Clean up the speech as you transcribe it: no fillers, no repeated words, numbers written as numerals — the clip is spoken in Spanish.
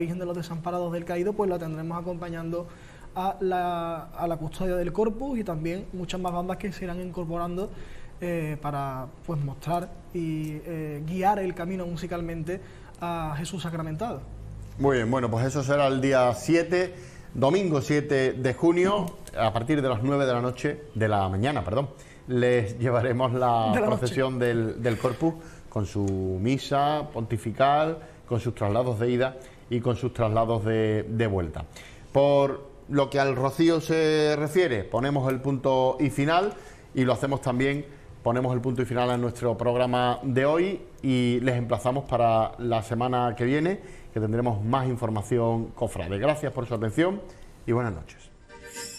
Virgen de los Desamparados del Caído, pues la tendremos acompañando a la custodia del Corpus, y también muchas más bandas que se irán incorporando para pues mostrar y guiar el camino musicalmente a Jesús sacramentado. Muy bien, bueno, pues eso será el día 7, domingo 7 de junio, a partir de las 9 de la noche, de la mañana, perdón. Les llevaremos la procesión del Corpus con su misa pontifical, con sus traslados de ida y con sus traslados de vuelta. Por lo que al rocío se refiere, ponemos el punto y final, y lo hacemos también, ponemos el punto y final a nuestro programa de hoy, y les emplazamos para la semana que viene, que tendremos más información cofrade. Gracias por su atención y buenas noches.